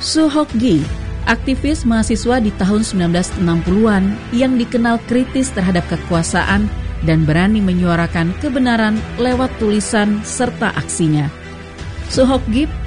Soo Hok-gi, aktivis mahasiswa di tahun 1960-an yang dikenal kritis terhadap kekuasaan dan berani menyuarakan kebenaran lewat tulisan serta aksinya. Soo Hok-gi